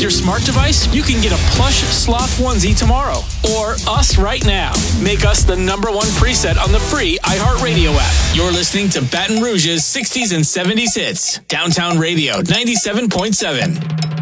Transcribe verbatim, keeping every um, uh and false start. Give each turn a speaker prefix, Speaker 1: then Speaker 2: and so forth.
Speaker 1: with your smart device, you can get a plush sloth onesie tomorrow. Or us right now. Make us the number one preset on the free iHeartRadio app. You're listening to Baton Rouge's sixties and seventies hits. Downtown Radio ninety-seven point seven.